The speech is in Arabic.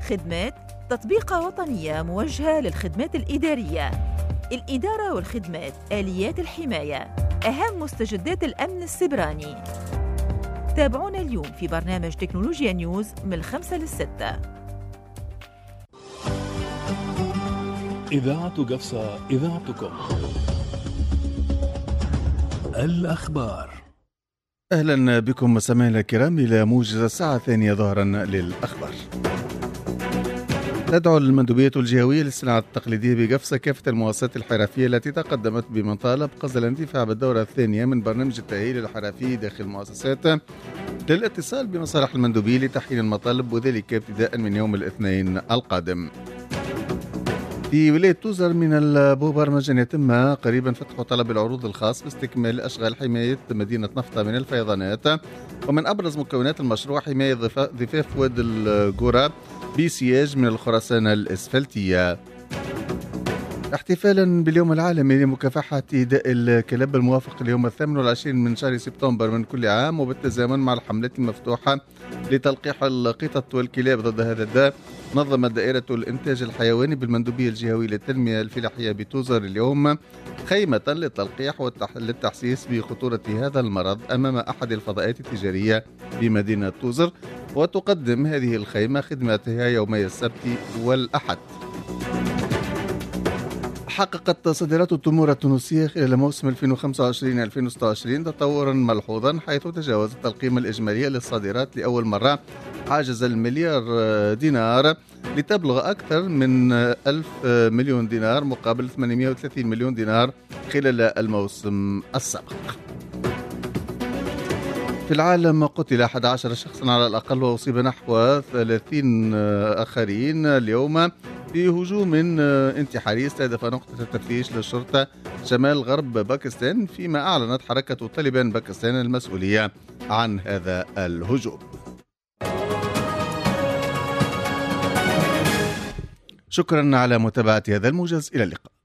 خدمات تطبيقة وطنية موجهة للخدمات الإدارية، الإدارة والخدمات، آليات الحماية، أهم مستجدات الأمن السبراني. تابعونا اليوم في برنامج تكنولوجيا نيوز من 5 ل6. إذاعة قفصة، إذاعتكم. الأخبار. أهلا بكم مستمعينا الكرام إلى موجز الساعة الثانية ظهرا للأخبار. تدعو المندوبية الجهوية للصناعة التقليدية بقفصة كافة المؤسسات الحرفية التي تقدمت بمطالب قصد الانتفاع بالدورة الثانية من برنامج التأهيل الحرفي داخل المؤسسات للاتصال بمصالح المندوبية لتحقيق المطالب، وذلك ابتداء من يوم الاثنين القادم. في ولاية توزر من المبرمج أن يتم قريبا فتح طلب العروض الخاص باستكمال أشغال حماية مدينة نفطة من الفيضانات، ومن أبرز مكونات المشروع حماية ضفاف واد القرى بسياج من الخرسانة الإسفلتية. احتفالا باليوم العالمي لمكافحة داء الكلاب الموافق اليوم 28 من شهر سبتمبر من كل عام، وبالتزامن مع الحملات المفتوحة لتلقيح القطط والكلاب ضد هذا الداء، نظمت دائرة الإنتاج الحيواني بالمندوبية الجهوية للتنمية الفلاحية بتوزر اليوم خيمة للتلقيح للتحسيس بخطورة هذا المرض أمام أحد الفضاءات التجارية بمدينة توزر، وتقدم هذه الخيمة خدماتها يومي السبت والأحد. حققت صادرات التمور التونسية خلال موسم 2025-2026 تطورا ملحوظا، حيث تجاوزت القيمة الإجمالية للصادرات لأول مرة حاجز المليار دينار، لتبلغ أكثر من 1000 مليون دينار مقابل 830 مليون دينار خلال الموسم السابق. في العالم قتل 11 شخصا على الأقل، وأصيب نحو 30 آخرين اليوم في هجوم انتحاري استهدف نقطة التفتيش للشرطة شمال غرب باكستان، فيما أعلنت حركة طالبان باكستان المسؤولية عن هذا الهجوم. شكرا على متابعة هذا الموجز، إلى اللقاء.